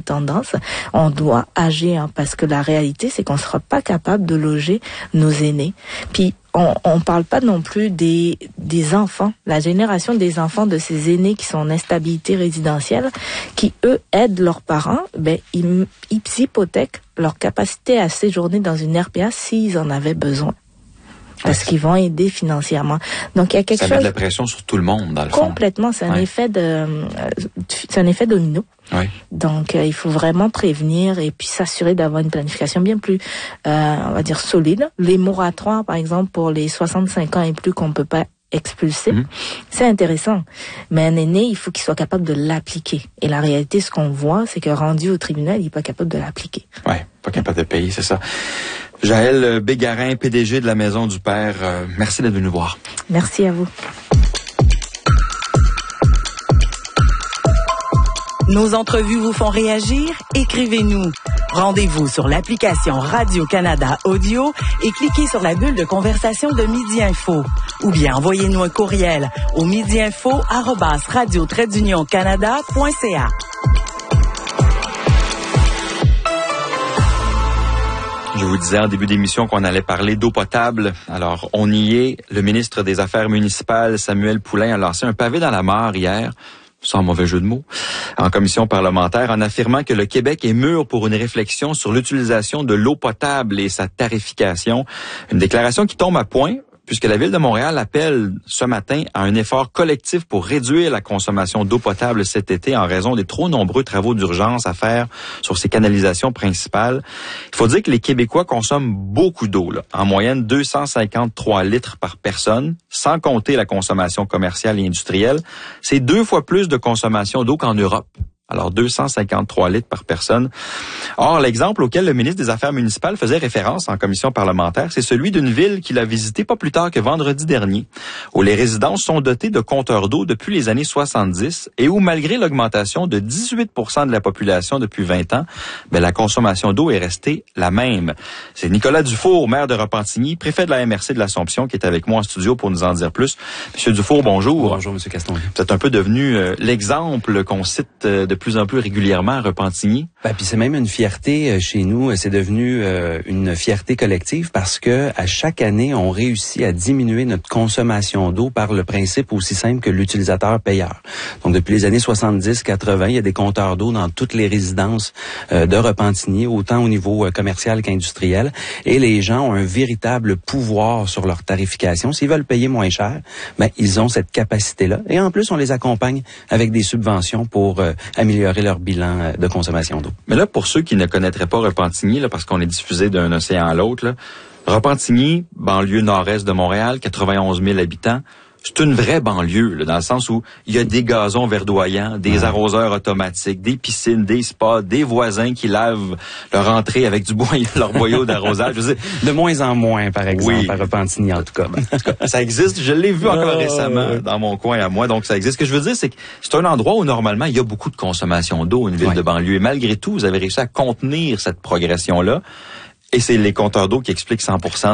tendance, on doit agir parce que la réalité, c'est qu'on sera pas capable de loger nos aînés. Puis on parle pas non plus des enfants, la génération des enfants de ces aînés qui sont en instabilité résidentielle, qui eux aident leurs parents, ils hypothèquent leur capacité à séjourner dans une RPA s'ils en avaient besoin. Parce qu'ils vont aider financièrement. Donc il y a quelque chose. Ça met de la pression sur tout le monde dans le fond. Complètement, c'est un effet domino. Oui. Donc il faut vraiment prévenir et puis s'assurer d'avoir une planification bien plus, on va dire solide. Les moratoires, par exemple, pour les 65 ans et plus qu'on peut pas expulser, c'est intéressant. Mais un aîné, il faut qu'il soit capable de l'appliquer. Et la réalité, ce qu'on voit, c'est que rendu au tribunal, il est pas capable de l'appliquer. Ouais, pas capable de payer, c'est ça. Jaël Bégarin, PDG de la Maison du Père, merci d'être venu nous voir. Merci à vous. Nos entrevues vous font réagir? Écrivez-nous. Rendez-vous sur l'application Radio-Canada Audio et cliquez sur la bulle de conversation de Midi Info. Ou bien envoyez-nous un courriel au midiinfo@radio-canada.ca. Je vous disais en début d'émission qu'on allait parler d'eau potable. Alors, on y est. Le ministre des Affaires municipales, Samuel Poulin, a lancé un pavé dans la mare hier, sans mauvais jeu de mots, en commission parlementaire, en affirmant que le Québec est mûr pour une réflexion sur l'utilisation de l'eau potable et sa tarification. Une déclaration qui tombe à point, puisque la Ville de Montréal appelle ce matin à un effort collectif pour réduire la consommation d'eau potable cet été en raison des trop nombreux travaux d'urgence à faire sur ces canalisations principales. Il faut dire que les Québécois consomment beaucoup d'eau, en moyenne 253 litres par personne, sans compter la consommation commerciale et industrielle. C'est 2 fois plus de consommation d'eau qu'en Europe. Alors, 253 litres par personne. Or, l'exemple auquel le ministre des Affaires municipales faisait référence en commission parlementaire, c'est celui d'une ville qu'il a visitée pas plus tard que vendredi dernier, où les résidences sont dotées de compteurs d'eau depuis les années 70 et où, malgré l'augmentation de 18% de la population depuis 20 ans, la consommation d'eau est restée la même. C'est Nicolas Dufour, maire de Repentigny, préfet de la MRC de l'Assomption, qui est avec moi en studio pour nous en dire plus. Monsieur Dufour, bonjour. Bonjour, Monsieur Castonguay. Vous êtes un peu devenu l'exemple qu'on cite de plus en plus régulièrement à Repentigny. Puis c'est même une fierté chez nous, c'est devenu une fierté collective parce que à chaque année, on réussit à diminuer notre consommation d'eau par le principe aussi simple que l'utilisateur-payeur. Donc depuis les années 70-80, il y a des compteurs d'eau dans toutes les résidences de Repentigny, autant au niveau commercial qu'industriel, et les gens ont un véritable pouvoir sur leur tarification. S'ils veulent payer moins cher, ils ont cette capacité-là. Et en plus, on les accompagne avec des subventions pour améliorer leur bilan de consommation d'eau. Mais là, pour ceux qui ne connaîtraient pas Repentigny, parce qu'on est diffusé d'un océan à l'autre, Repentigny, banlieue nord-est de Montréal, 91 000 habitants, c'est une vraie banlieue, dans le sens où il y a des gazons verdoyants, des arroseurs automatiques, des piscines, des spas, des voisins qui lavent leur entrée avec leur boyau d'arrosage. Je veux dire, de moins en moins, par exemple, à Repentigny, en tout cas. Ça existe. Je l'ai vu encore récemment dans mon coin à moi. Donc, ça existe. Ce que je veux dire, c'est que c'est un endroit où, normalement, il y a beaucoup de consommation d'eau, une ville de banlieue. Et malgré tout, vous avez réussi à contenir cette progression-là. Et c'est les compteurs d'eau qui expliquent 100%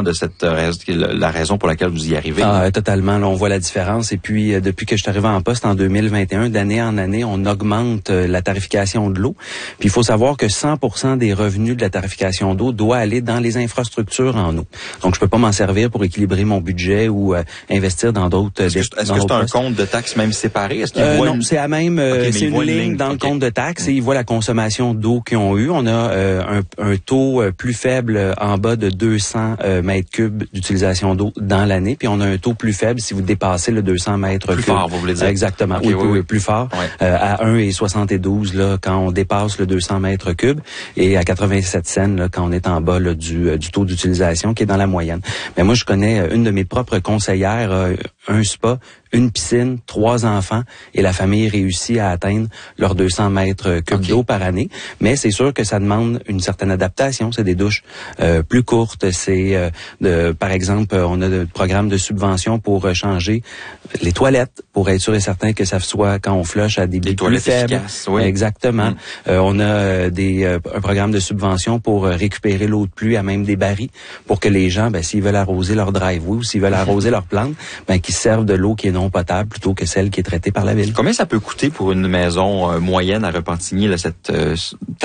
de la raison pour laquelle vous y arrivez. Totalement. Là, on voit la différence. Et puis, depuis que je suis arrivé en poste en 2021, d'année en année, on augmente la tarification de l'eau. Puis, il faut savoir que 100% des revenus de la tarification d'eau doit aller dans les infrastructures en eau. Donc, je peux pas m'en servir pour équilibrer mon budget ou investir dans d'autres. Est-ce que c'est un compte de taxes même séparé? Est-ce qu'il non, c'est à même, c'est une ligne dans le compte de taxes et ils voient la consommation d'eau qu'ils ont eu. On a un taux plus faible en bas de 200 mètres cubes d'utilisation d'eau dans l'année, puis on a un taux plus faible si vous dépassez le 200 mètres cubes. Plus fort, vous voulez dire? Exactement, oui, plus fort, à 1,72 là quand on dépasse le 200 mètres cubes et à 87 cents là, quand on est en bas là, du taux d'utilisation qui est dans la moyenne. Mais moi, je connais une de mes propres conseillères, un spa, une piscine, 3 enfants, et la famille réussit à atteindre leurs 200 mètres cubes d'eau par année. Mais c'est sûr que ça demande une certaine adaptation. C'est des douches plus courtes. C'est, par exemple, on a des programmes de subvention pour changer les toilettes, pour être sûr et certain que ça soit, quand on flush, à des débits plus faibles. Efficaces, oui. Exactement. On a un programme de subvention pour récupérer l'eau de pluie à même des barils, pour que les gens, s'ils veulent arroser leur driveway ou s'ils veulent arroser leurs plantes, qu'ils servent de l'eau qui est non potable plutôt que celle qui est traitée par la ville. Combien ça peut coûter pour une maison moyenne à Repentigny, cette